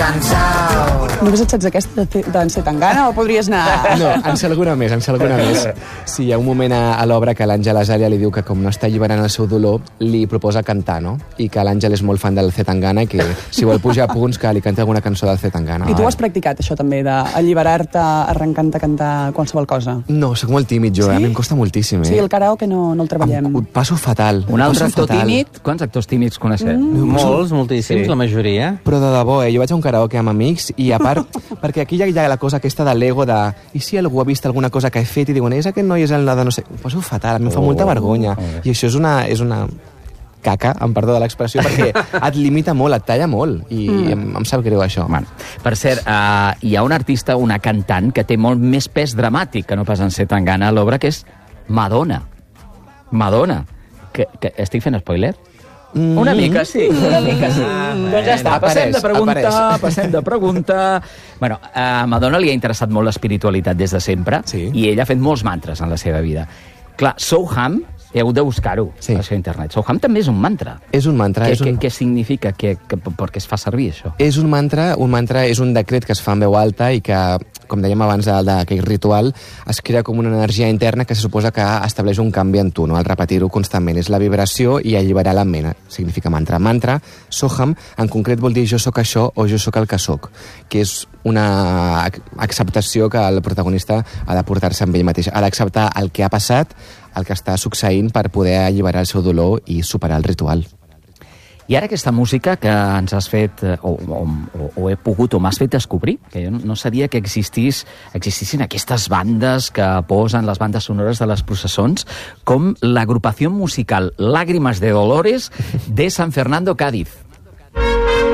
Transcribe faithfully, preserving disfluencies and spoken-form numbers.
cansado. Només et saps aquesta d'en Zetangana o podries anar... No, en sé alguna més, en sé alguna més. Sí, hi ha un moment a, a l'obra que l'Àngel Azària li diu que com no està alliberant el seu dolor, li proposa cantar, no? I que l'Àngel és molt fan del Zetangana i que si vol pujar a punts que li canti alguna cançó del Zetangana. I tu has practicat això també, d'alliberar-te arrencant a cantar qualsevol cosa? No, sóc molt tímid jo, sí? a mi em costa moltíssim. Eh? Sí, el karaoke no, no el treballem. Em, ho passo fatal. Un altre actor fatal. tímid? Quants actors tímids coneixem? Mm. Molts, moltíssims, sí. La majoria. Però de debò, eh? Jo vaig a un karaoke amb amics i a part, perquè aquí hi ha la cosa aquesta de l'ego de... I si algú ha vist alguna cosa que he fet i diuen, és aquest noi és el de no sé... Ho passo fatal, a mi em fa Oh, molta vergonya. oh. I això és una... És una caca, em perdó de l'expressió, perquè et limita molt, et talla molt, i mm. em, em sap greu això. Bueno, per cert, uh, hi ha un artista, una cantant, que té molt més pes dramàtic que no pas en Zetangana a l'obra, que és Madonna. Madonna. Que, que estic fent spoiler? Mm. Una mica, sí. Una mica, sí. Ah, doncs ja està, passem de pregunta, apareix. passem de pregunta... Bueno, a Madonna li ha interessat molt l'espiritualitat des de sempre, sí. I ella ha fet molts mantres en la seva vida. Clar, Soham, heu de buscar-ho, sí. a internet. Soham també és un mantra. És un mantra. Què, és un... què, què significa? Què, què, per què es fa servir, això? És un mantra, un mantra és un decret que es fa en veu alta i que, com dèiem abans d'aquell ritual, es crea com una energia interna que se suposa que estableix un canvi en tu, no? Al repetir-ho constantment. És la vibració i alliberar la ment. Significa mantra. Mantra, Soham, en concret vol dir jo sóc això o jo sóc el que sóc, que és una acceptació que el protagonista ha de portar-se amb ell mateix. Ha d'acceptar el que ha passat, el que està succeint per poder alliberar el seu dolor i superar el ritual. I ara aquesta música que ens has fet, o, o, o he pogut, o m'has fet descobrir, que jo no sabia que existís, existissin aquestes bandes que posen les bandes sonores de les processons, com l'agrupació musical Lágrimas de Dolores de San Fernando, Cádiz.